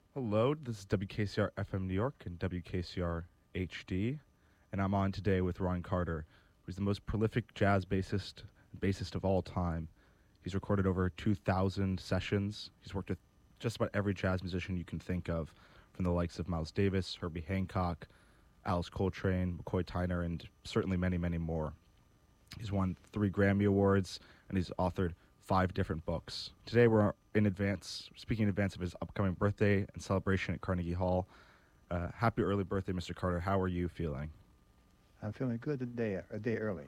Hello, this is WKCR FM New York and WKCR HD, and I'm on today with Ron Carter, who's the most prolific jazz bassist of all time. He's recorded over 2,000 sessions. He's worked with just about every jazz musician you can think of, from the likes of Miles Davis, Herbie Hancock, Alice Coltrane, McCoy Tyner, and certainly many, many more. He's won 3 Grammy Awards, and he's authored 5 different books. Today we're speaking in advance of his upcoming birthday and celebration at Carnegie Hall. Happy early birthday, Mr. Carter. How are you feeling? I'm feeling good today, a day early.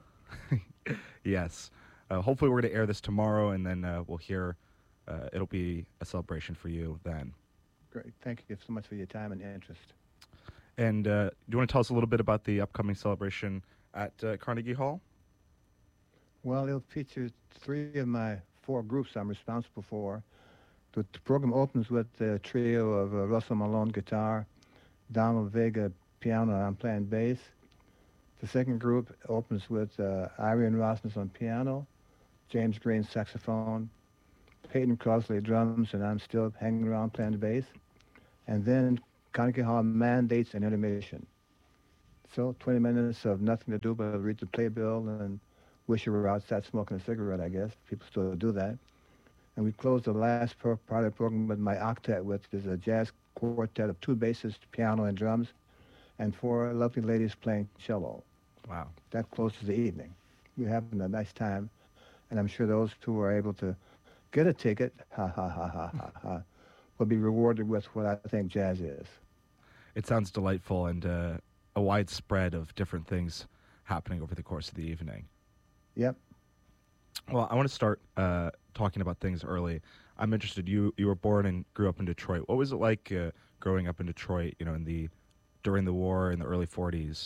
Yes. Hopefully we're going to air this tomorrow, and then we'll hear. It'll be a celebration for you then. Great. Thank you so much for your time and interest. And do you want to tell us a little bit about the upcoming celebration at Carnegie Hall? Well, it'll feature 3 of my 4 groups I'm responsible for. The program opens with a trio of Russell Malone guitar, Donald Vega piano, and I'm playing bass. The second group opens with Irene Rasmus on piano, James Green saxophone, Peyton Crosley drums, and I'm still hanging around playing the bass. And then Carnegie Hall mandates an intermission. So 20 minutes of nothing to do but read the playbill and wish you were outside smoking a cigarette, I guess. People still do that. And we close the last part of the program with my octet, which is a jazz quartet of 2 basses, piano, and drums, and 4 lovely ladies playing cello. Wow. That closes the evening. We're having a nice time, and I'm sure those who are able to get a ticket, will be rewarded with what I think jazz is. It sounds delightful and a wide spread of different things happening over the course of the evening. Yep. Well, I want to start talking about things early. I'm interested. You were born and grew up in Detroit. What was it like growing up in Detroit? During the war in the early '40s.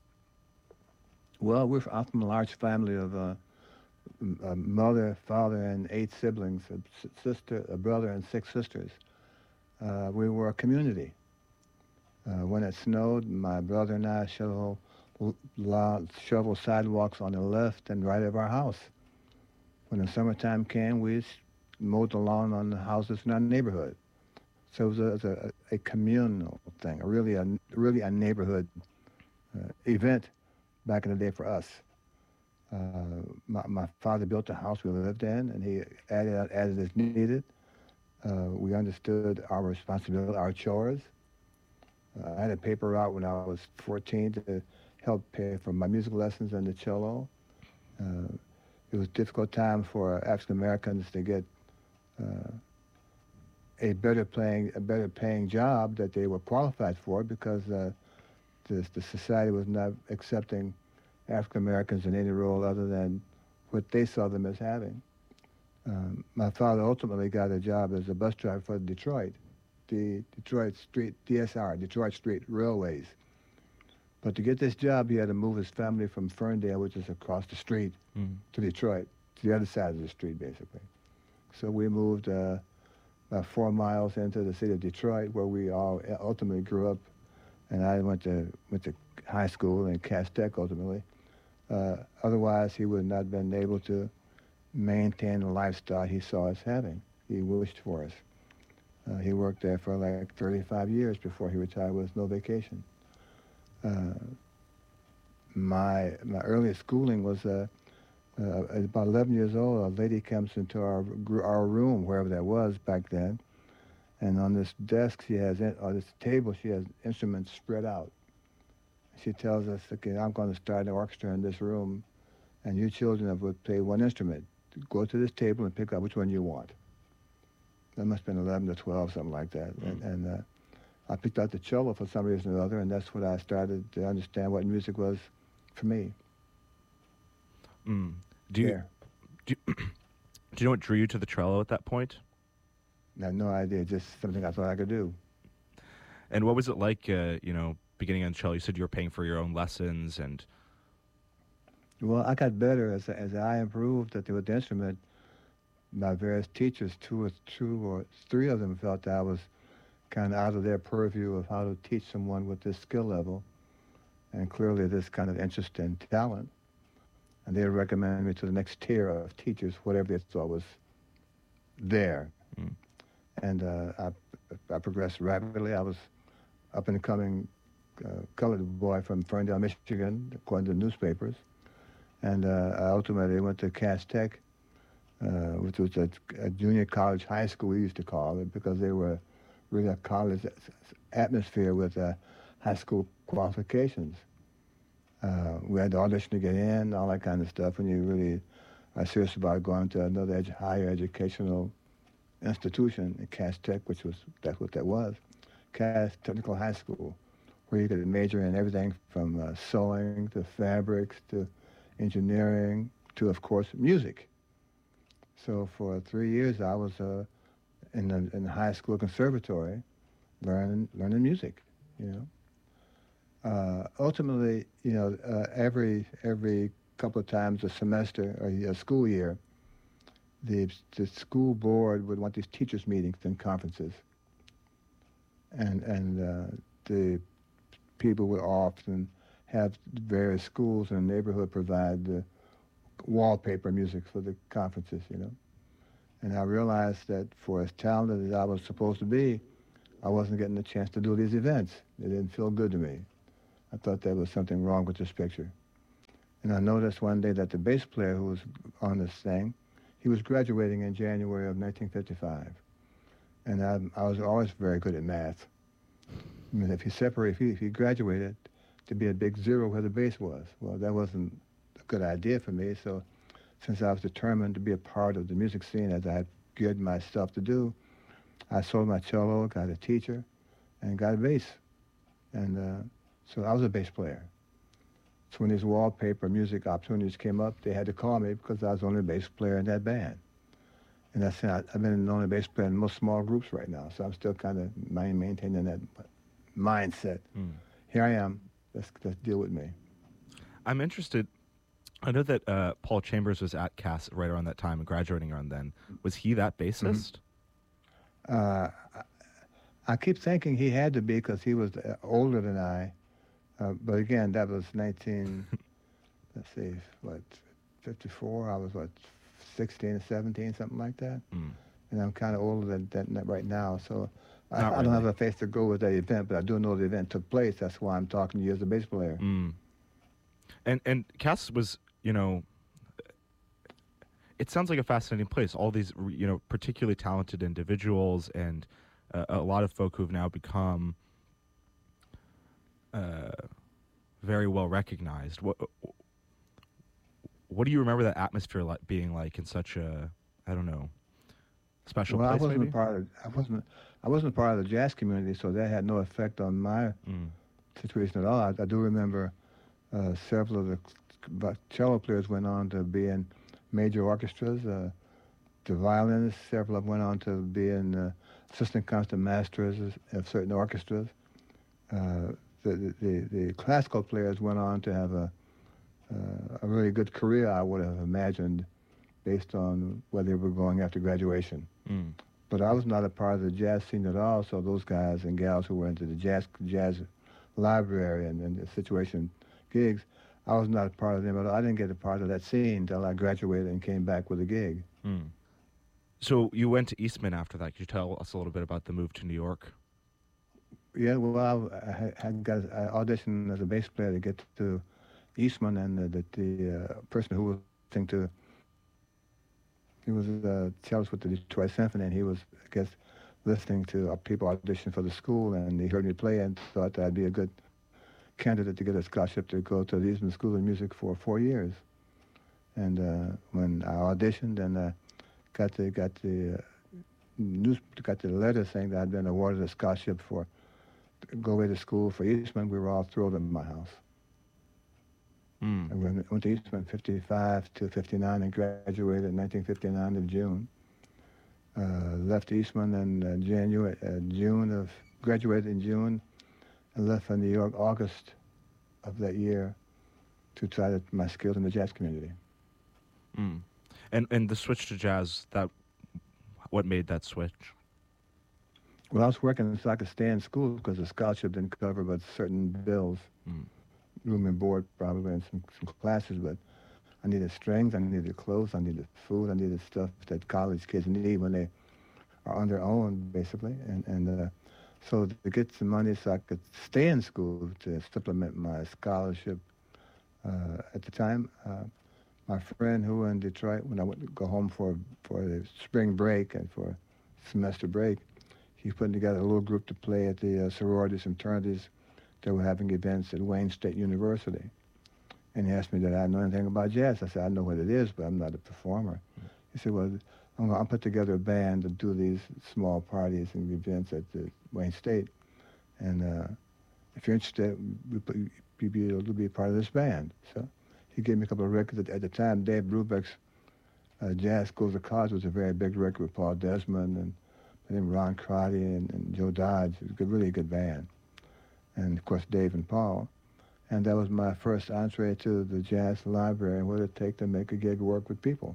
Well, we're from a large family of a mother, father, and 8 siblings, a brother, and 6 sisters. We were a community. When it snowed, my brother and I shovel sidewalks on the left and right of our house. When the summertime came, we mowed the lawn on the houses in our neighborhood. So it was a communal thing, really a neighborhood event back in the day for us. My father built a house we lived in, and he added as needed. We understood our responsibility, our chores. I had a paper route when I was 14 to help pay for my music lessons and the cello. It was a difficult time for African Americans to get a better paying job that they were qualified for, because the society was not accepting African Americans in any role other than what they saw them as having. My father ultimately got a job as a bus driver for Detroit, the Detroit Street, DSR, Detroit Street Railways. But to get this job, he had to move his family from Ferndale, which is across the street, to Detroit, to the other side of the street, basically. So we moved about 4 miles into the city of Detroit, where we all ultimately grew up. And I went to high school and Cass Tech ultimately. Otherwise, he would not have been able to maintain the lifestyle he saw us having. He wished for us. He worked there for like 35 years before he retired with no vacation. My earliest schooling was about 11 years old. A lady comes into our room, wherever that was back then, and on this desk on this table she has instruments spread out. She tells us, okay, I'm going to start an orchestra in this room, and you children would play one instrument. Go to this table and pick out which one you want. That must have been 11 to 12, something like that. And I picked out the cello for some reason or other, and that's when I started to understand what music was for me. Do you know what drew you to the cello at that point? I had no idea, just something I thought I could do. And what was it like, beginning on cello? You said you were paying for your own lessons, and... Well, I got better as I improved with the instrument. My various teachers, 2 or 3 of them, felt that I was kind of out of their purview of how to teach someone with this skill level, and clearly this kind of interest and talent. And they recommended me to the next tier of teachers, whatever they thought was there. And I I progressed rapidly. I was up and coming colored boy from Ferndale, Michigan, according to the newspapers. And I ultimately went to Cass Tech, which was a junior college high school, we used to call it, because they were really a college atmosphere with high school qualifications. We had to audition to get in, all that kind of stuff, when you really are serious about going to another higher educational institution at Cass Tech, that's what that was, Cass Technical High School, where you could major in everything from sewing to fabrics to engineering to, of course, music. So for 3 years, I was in the high school conservatory learning music, you know. Ultimately, you know, every couple of times a semester or a school year, the school board would want these teachers' meetings and conferences. And the people would often have various schools in the neighborhood provide the wallpaper music for the conferences, you know. And I realized that for as talented as I was supposed to be, I wasn't getting a chance to do these events. It didn't feel good to me. I thought there was something wrong with this picture. And I noticed one day that the bass player who was on this thing, he was graduating in January of 1955. And I was always very good at math. I mean, if he graduated, to be a big zero where the bass was. Well, that wasn't a good idea for me, so since I was determined to be a part of the music scene as I had geared myself to do, I sold my cello, got a teacher, and got a bass. And so I was a bass player. So when these wallpaper music opportunities came up, they had to call me because I was the only bass player in that band. And that's it. I've been the only bass player in most small groups right now, so I'm still kind of maintaining that mindset. Here I am. Let's deal with me. I'm interested. I know that Paul Chambers was at Cass right around that time and graduating around then. Was he that bassist? I keep thinking he had to be because he was older than I. But again, that was 54. I was, 16 or 17, something like that. And I'm kind of older than that right now. So I don't have a face to go with that event, but I do know the event took place. That's why I'm talking to you as a bass player. And Cass was, you know, it sounds like a fascinating place. All these, you know, particularly talented individuals and a lot of folk who've now become very well recognized. What do you remember that atmosphere being like in such a, I don't know, special place? I wasn't part of the jazz community, so that had no effect on my situation at all. I do remember several of the cello players went on to be in major orchestras. The violinists, several of them went on to be in assistant concertmasters of certain orchestras. The classical players went on to have a really good career, I would have imagined, based on where they were going after graduation. But I was not a part of the jazz scene at all, so those guys and gals who were into the jazz library and the situation gigs, I was not a part of them at all. I didn't get a part of that scene until I graduated and came back with a gig. So you went to Eastman after that. Could you tell us a little bit about the move to New York? Yeah, well, I auditioned as a bass player to get to Eastman, and the person who was listening to, he was a cellist with the Detroit Symphony, and he was, I guess, listening to people audition for the school, and he heard me play and thought that I'd be a good candidate to get a scholarship to go to the Eastman School of Music for 4 years. And when I auditioned and got the letter saying that I'd been awarded a scholarship for go away to school for Eastman, we were all thrilled in my house. I went to Eastman 55 to 59 and graduated in 1959 in June. Left Eastman in graduated in June, and left for New York August of that year to try my skills in the jazz community. And the switch to jazz, what made that switch? Well, I was working so I could stay in school because the scholarship didn't cover but certain bills, room and board probably, and some classes, but I needed strings, I needed clothes, I needed food, I needed stuff that college kids need when they are on their own basically, and so to get some money so I could stay in school to supplement my scholarship at the time. My friend who in Detroit, when I went to go home for the spring break and for semester break, he's putting together a little group to play at the sororities and fraternities that were having events at Wayne State University. And he asked me did I know anything about jazz. I said, I know what it is, but I'm not a performer. He said, well, I'll put together a band to do these small parties and events at the Wayne State. And if you're interested, you'll be able to be a part of this band. So he gave me a couple of records. At the time, Dave Brubeck's Jazz Schools of College was a very big record with Paul Desmond and Ron Crotty and Joe Dodge. It was a really good band. And, of course, Dave and Paul. And that was my first entree to the jazz library and what it take to make a gig work with people.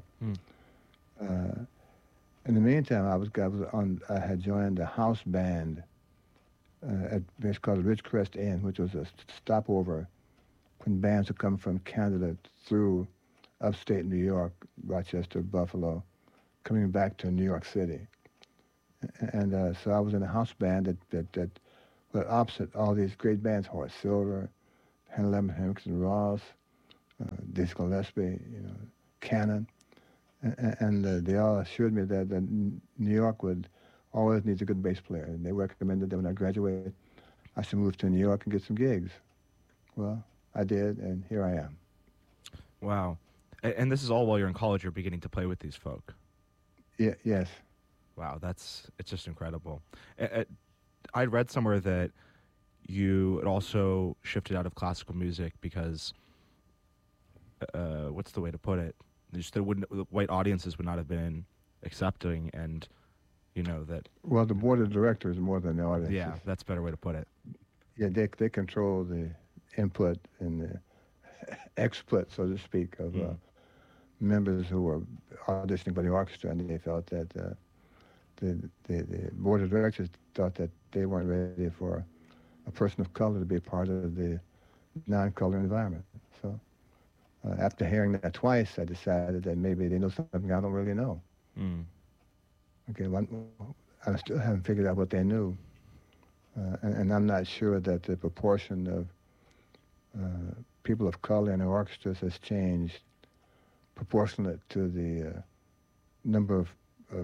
In the meantime, I had joined a house band at a place called the Ridgecrest Inn, which was a stopover when bands would come from Canada through upstate New York, Rochester, Buffalo, coming back to New York City. And so I was in a house band that were opposite all these great bands, Horace Silver, Hannah Lemon Henriksen Ross, Dizzy Gillespie, Cannon. And they all assured me that New York would always need a good bass player. And they recommended that when I graduated, I should move to New York and get some gigs. Well, I did, and here I am. Wow. And this is all while you're in college, you're beginning to play with these folk. Yeah, yes. Wow, it's just incredible. I'd read somewhere that you had also shifted out of classical music because, what's the way to put it? The white audiences would not have been accepting, and that. Well, the board of directors more than the audience. Yeah, that's a better way to put it. Yeah, they control the input and the exput, so to speak, of members who were auditioning for the orchestra, and they felt that the board of directors thought that they weren't ready for a person of color to be a part of the non-color environment. So after hearing that twice, I decided that maybe they know something I don't really know. Okay, well, I still haven't figured out what they knew. And I'm not sure that the proportion of people of color in the orchestras has changed proportionate to the number of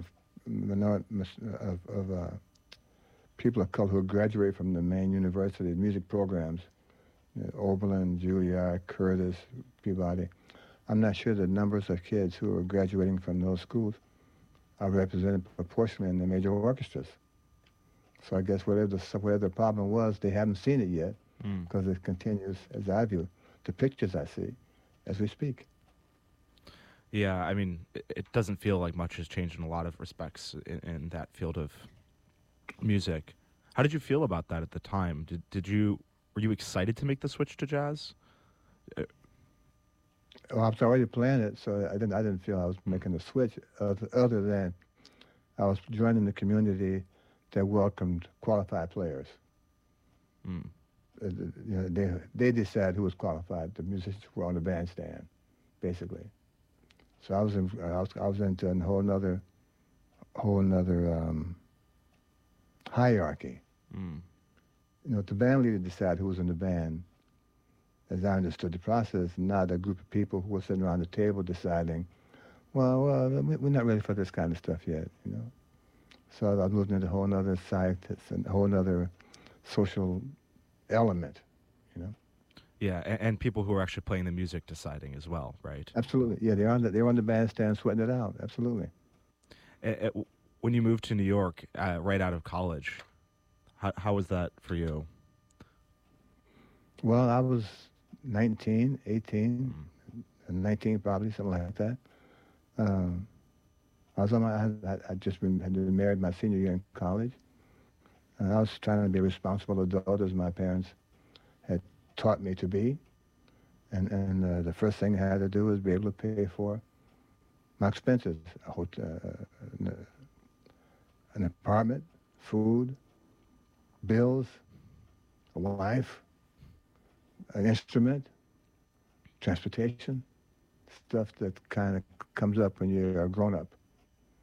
people of color who graduate from the main university music programs, Oberlin, Juilliard, Curtis, Peabody. I'm not sure the numbers of kids who are graduating from those schools are represented proportionally in the major orchestras. So I guess whatever the problem was, they haven't seen it yet, because it continues, as I view the pictures I see, as we speak. Yeah, I mean, it doesn't feel like much has changed in a lot of respects in that field of music. How did you feel about that at the time? Were you excited to make the switch to jazz? Well, I was already playing it, so I didn't feel I was making a switch. Other than I was joining the community that welcomed qualified players. They decide who was qualified. The musicians were on the bandstand, basically. So I was into a whole nother hierarchy. The band leader decided who was in the band. As I understood the process, not a group of people who were sitting around the table deciding, well, we're not ready for this kind of stuff yet, So I was moving into a whole other side, a whole other social element, Yeah, and people who are actually playing the music deciding as well, right? Absolutely. Yeah, they're on the bandstand sweating it out. Absolutely. When you moved to New York right out of college, how was that for you? Well, I was 19, 18, 19 probably, something like that. I just had been married my senior year in college. And I was trying to be a responsible adult as my parents had taught me to be. And the first thing I had to do was be able to pay for my expenses, an apartment, food, bills, a wife, an instrument, transportation, stuff that kind of comes up when you're a grown-up.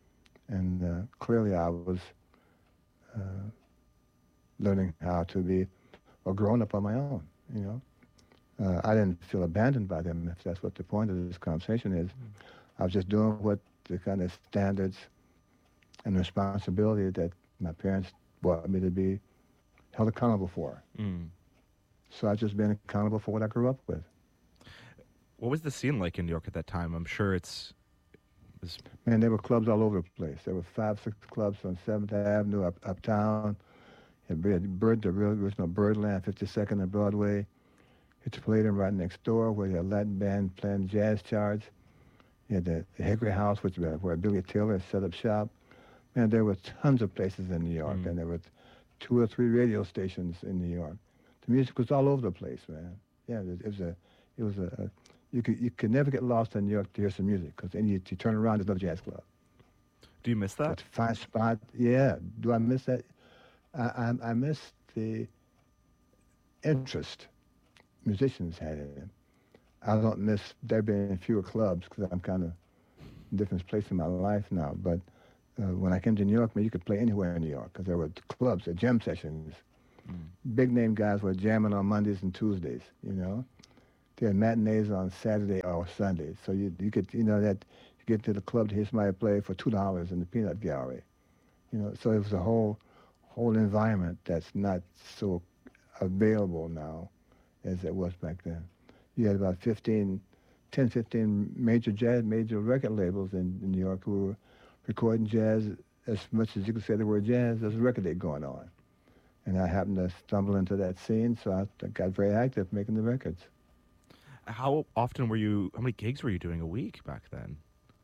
And clearly I was uh, learning how to be a grown-up on my own, you know. I didn't feel abandoned by them, if that's what the point of this conversation is. I was just doing what the kind of standards and responsibility that my parents brought me to be held accountable for. Mm. So I've just been accountable for what I grew up with. What was the scene like in New York at that time? I'm sure it's... Man, there were clubs all over the place. There were 5, 6 clubs on 7th Avenue, uptown. The real original Birdland, 52nd and Broadway. It's Palladium right next door where the Latin band playing jazz charts. You had the Hickory House, which where Billy Taylor set up shop. Man, there were tons of places in New York, and there were 2 or 3 radio stations in New York. The music was all over the place, man. Yeah, it was a you could never get lost in New York to hear some music, because then you turn around, there's another jazz club. Do you miss that? It's a fine spot. Yeah. Do I miss that? I miss the interest musicians had in it. I don't miss there being fewer clubs, because I'm kind of in a different place in my life now. But when I came to New York, man, you could play anywhere in New York, because there were clubs, jam sessions. Big name guys were jamming on Mondays and Tuesdays, you know. They had matinees on Saturday or Sunday. So you could, you know, that you get to the club to hear somebody play for $2 in the Peanut Gallery. You know, so it was a whole environment that's not so available now as it was back then. You had about 10, 15 major record labels in New York who were recording jazz as much as you could say the word jazz. There's a record day going on. And I happened to stumble into that scene, so I got very active making the records. How many gigs were you doing a week back then?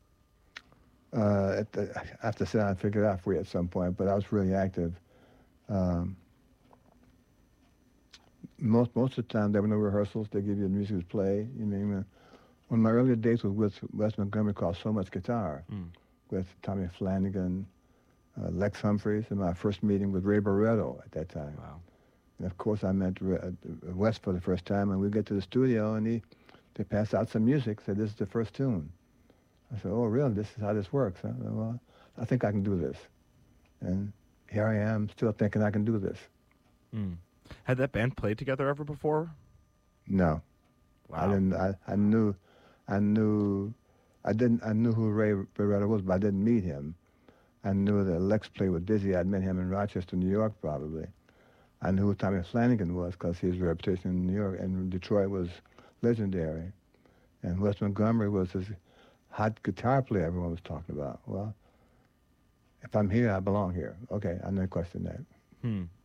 I have to sit down and figure it out for you at some point, but I was really active. Most of the time, there were no rehearsals. They give you the music to play. You know, one of my earlier days was with Wes Montgomery called So Much Guitar, with Tommy Flanagan, Lex Humphreys, and my first meeting with Ray Barretto at that time. Wow. And of course, I met Wes for the first time, and we get to the studio, and they pass out some music, said, "This is the first tune." I said, "Oh, really? This is how this works, huh?" Well, I think I can do this. And here I am, still thinking I can do this. Had that band played together ever before? No. Wow. I didn't. I knew who Ray Barretto was, but I didn't meet him. I knew that Lex played with Dizzy. I'd met him in Rochester, New York, probably. I knew who Tommy Flanagan was, because his reputation in New York and Detroit was legendary. And Wes Montgomery was this hot guitar player everyone was talking about. Well, if I'm here, I belong here. Okay, I didn't question that.